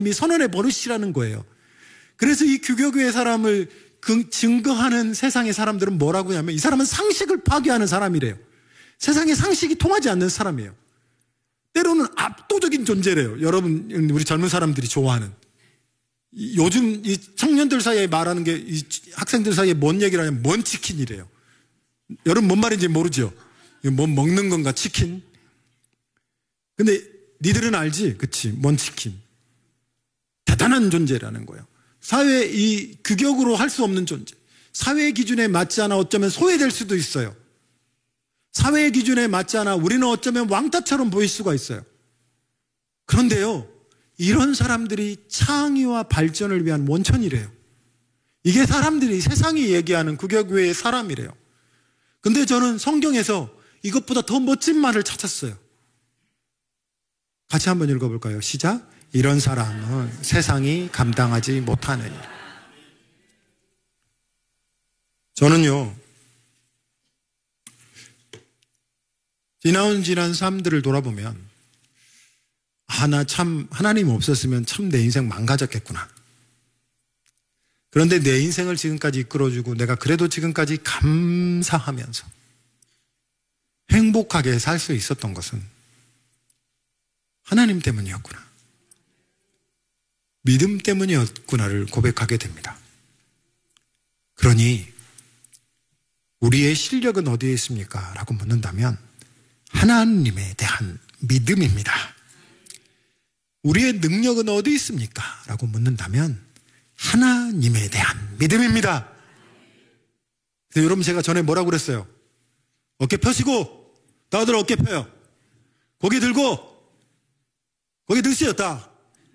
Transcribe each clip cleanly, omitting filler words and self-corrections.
선언해 버릇이라는 거예요. 그래서 이 규격의 사람을 증거하는 세상의 사람들은 뭐라고 하냐면 이 사람은 상식을 파괴하는 사람이래요. 세상에 상식이 통하지 않는 사람이에요. 때로는 압도적인 존재래요. 여러분, 우리 젊은 사람들이 좋아하는. 요즘 이 청년들 사이에 말하는 게 이 학생들 사이에 뭔 얘기를 하냐면 뭔 치킨이래요. 여러분 뭔 말인지 모르죠? 뭐 먹는 건가 치킨? 근데 니들은 알지? 그치? 뭔 치킨? 대단한 존재라는 거예요. 사회 이 규격으로 할 수 없는 존재. 사회의 기준에 맞지 않아 어쩌면 소외될 수도 있어요. 사회의 기준에 맞지 않아 우리는 어쩌면 왕따처럼 보일 수가 있어요. 그런데요, 이런 사람들이 창의와 발전을 위한 원천이래요. 이게 사람들이 세상이 얘기하는 규격 외의 사람이래요. 근데 저는 성경에서 이것보다 더 멋진 말을 찾았어요. 같이 한번 읽어볼까요? 시작. 이런 사람은 세상이 감당하지 못하느니. 저는요, 지난 삶들을 돌아보면 나 참 하나님 없었으면 참 내 인생 망가졌겠구나. 그런데 내 인생을 지금까지 이끌어주고 내가 그래도 지금까지 감사하면서 행복하게 살 수 있었던 것은 하나님 때문이었구나. 믿음 때문이었구나를 고백하게 됩니다. 그러니 우리의 실력은 어디에 있습니까? 라고 묻는다면 하나님에 대한 믿음입니다. 우리의 능력은 어디 있습니까? 라고 묻는다면 하나님에 대한 믿음입니다. 그래서 여러분 제가 전에 뭐라고 그랬어요? 어깨 펴시고 다들 어깨 펴요. 고개 들고 고개 드세요. 다.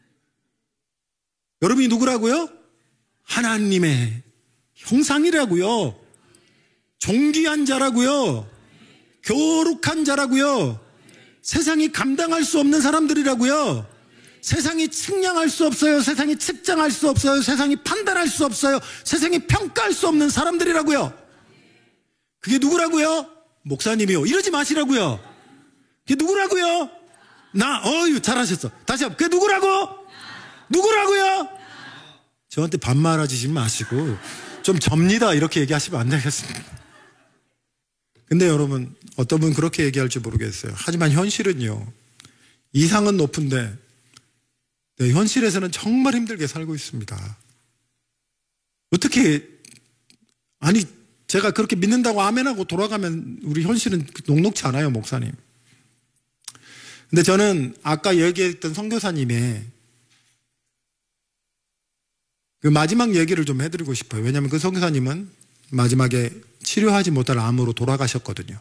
여러분이 누구라고요? 하나님의 형상이라고요. 존귀한 자라고요. 교룩한 자라고요. 세상이 감당할 수 없는 사람들이라고요. 세상이 측량할 수 없어요. 세상이 측정할 수 없어요. 세상이 판단할 수 없어요. 세상이 평가할 수 없는 사람들이라고요. 그게 누구라고요? 목사님이요. 이러지 마시라고요. 그게 누구라고요? 잘하셨어. 다시 한번. 그게 누구라고? 누구라고요? 저한테 반말하지 마시고 좀 접니다 이렇게 얘기하시면 안 되겠습니다. 근데 여러분 어떤 분 그렇게 얘기할지 모르겠어요. 하지만 현실은요, 이상은 높은데 현실에서는 정말 힘들게 살고 있습니다. 어떻게 제가 그렇게 믿는다고 아멘하고 돌아가면 우리 현실은 녹록치 않아요, 목사님. 근데 저는 아까 얘기했던 선교사님의 그 마지막 얘기를 좀 해드리고 싶어요. 왜냐하면 그 선교사님은 마지막에 치료하지 못할 암으로 돌아가셨거든요.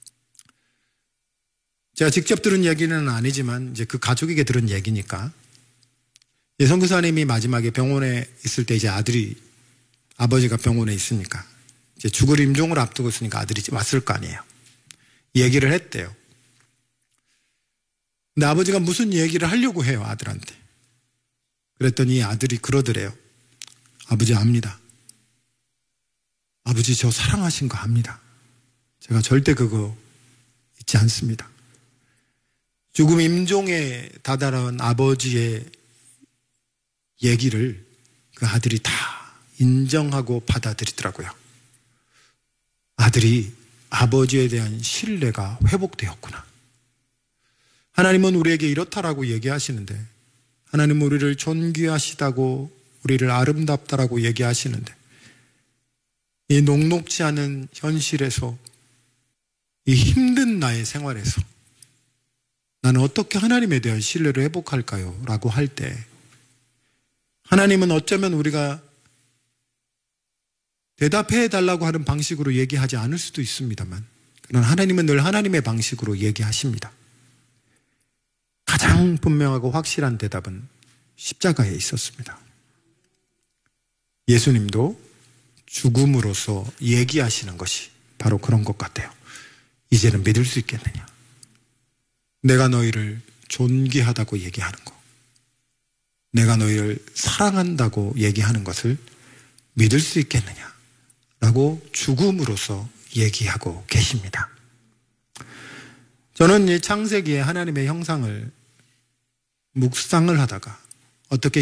제가 직접 들은 얘기는 아니지만 이제 그 가족에게 들은 얘기니까. 선교사님이 마지막에 병원에 있을 때 이제 아버지가 병원에 있으니까 이제 죽을 임종을 앞두고 있으니까 아들이 왔을 거 아니에요. 얘기를 했대요. 근데 아버지가 무슨 얘기를 하려고 해요, 아들한테. 그랬더니 아들이 그러더래요. 아버지 압니다. 아버지 저 사랑하신 거 압니다. 제가 절대 그거 잊지 않습니다. 죽음 임종에 다다른 아버지의 얘기를 그 아들이 다 인정하고 받아들이더라고요. 아들이 아버지에 대한 신뢰가 회복되었구나. 하나님은 우리에게 이렇다라고 얘기하시는데, 하나님은 우리를 존귀하시다고, 우리를 아름답다라고 얘기하시는데, 이 녹록지 않은 현실에서, 이 힘든 나의 생활에서 나는 어떻게 하나님에 대한 신뢰를 회복할까요? 라고 할 때 하나님은 어쩌면 우리가 대답해 달라고 하는 방식으로 얘기하지 않을 수도 있습니다만, 그러나 하나님은 늘 하나님의 방식으로 얘기하십니다. 가장 분명하고 확실한 대답은 십자가에 있었습니다. 예수님도 죽음으로써 얘기하시는 것이 바로 그런 것 같아요. 이제는 믿을 수 있겠느냐? 내가 너희를 존귀하다고 얘기하는 것, 내가 너희를 사랑한다고 얘기하는 것을 믿을 수 있겠느냐? 라고 죽음으로써 얘기하고 계십니다. 저는 이 창세기에 하나님의 형상을 묵상을 하다가 어떻게